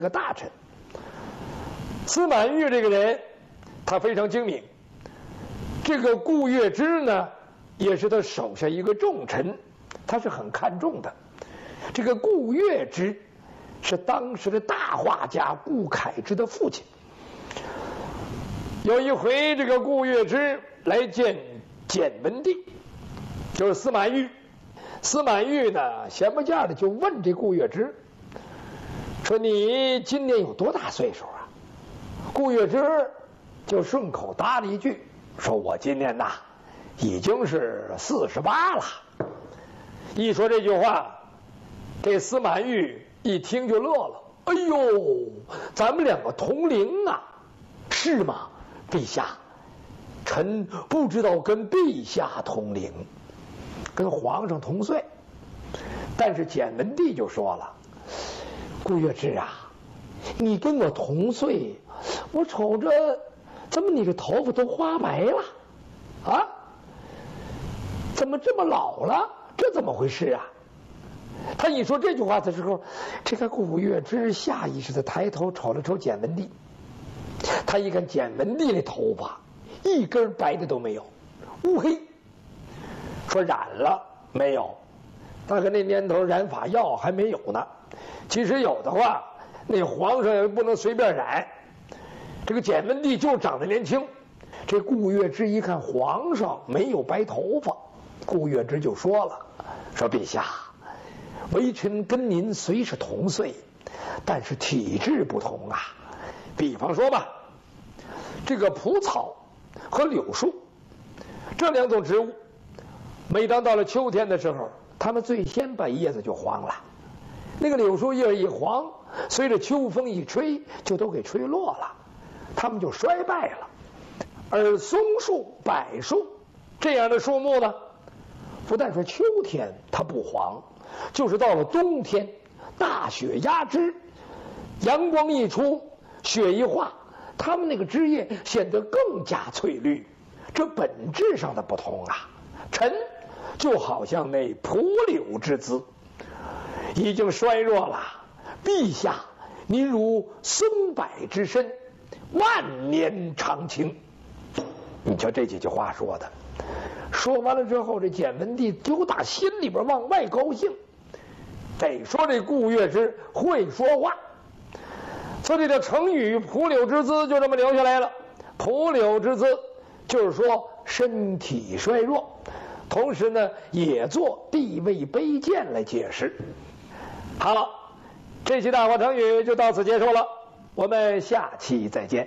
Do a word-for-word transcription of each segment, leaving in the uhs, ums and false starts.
个大臣。司马懿这个人，他非常精明。这个顾月之呢，也是他手下一个重臣，他是很看重的。这个顾月之是当时的大画家顾恺之的父亲。有一回，这个顾月之来见简文帝，就是司马懿。司马懿呢，闲不见的就问这顾月之说：“你今年有多大岁数啊？”顾月之就顺口答了一句，说：“我今年呐，已经是四十八了。”一说这句话，这司马懿一听就乐了：“哎呦，咱们两个同龄啊！”“是吗，陛下？臣不知道跟陛下同龄，跟皇上同岁。”但是简文帝就说了：“顾月之啊，你跟我同岁，我瞅着怎么你这头发都花白了啊？怎么这么老了？这怎么回事啊？”他一说这句话的时候，这个顾月之下意识的抬头瞅了瞅简文帝。他一看简文帝那头发一根白的都没有，乌黑。说染了没有？大概那年头染发药还没有呢。其实有的话，那皇上也不能随便染。这个简文帝就长得年轻。这顾月之一看皇上没有白头发，顾月之就说了：“说陛下，微臣跟您虽是同岁，但是体质不同啊。比方说吧，这个蒲草和柳树这两种植物，每当到了秋天的时候，它们最先把叶子就黄了。那个柳树叶一黄，随着秋风一吹，就都给吹落了，它们就衰败了。而松树、柏树这样的树木呢，不但说秋天它不黄，就是到了冬天，大雪压枝，阳光一出，雪一化，它们那个枝叶显得更加翠绿。这本质上的不同啊，臣就好像那蒲柳之姿，已经衰弱了。陛下，您如松柏之身，万年长青。你瞧这几句话说的，说完了之后，这简文帝就打心里边往外高兴。得说这顾月之会说话，所以这个成语蒲柳之姿就这么留下来了。蒲柳之姿就是说身体衰弱，同时呢也做地位卑贱来解释。好了，这期大话成语就到此结束了，我们下期再见。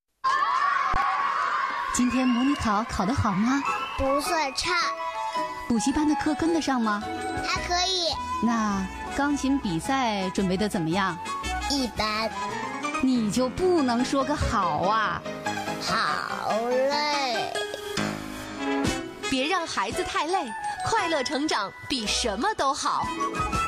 今天模拟考考得好吗？ 不算差。 补习班的课跟得上吗？ 还可以。 那钢琴比赛准备得怎么样？ 一般。 你就不能说个好啊？ 好累。 别让孩子太累，快乐成长比什么都好。